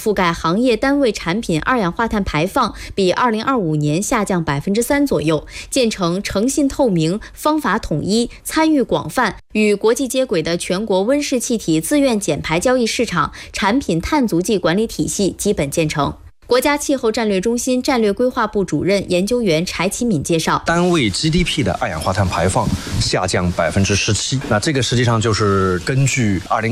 覆盖行业单位产品二氧化碳排放比2025年下降3%左右，建成诚信透明、方法统一、参与广泛、与国际接轨的全国温室气体自愿减排交易市场产品碳足迹管理体系基本建成。国家气候战略中心战略规划部主任研究员柴启敏介绍， 单位 GDP 的二氧化碳排放下降17%，那这个实际上就是根据2020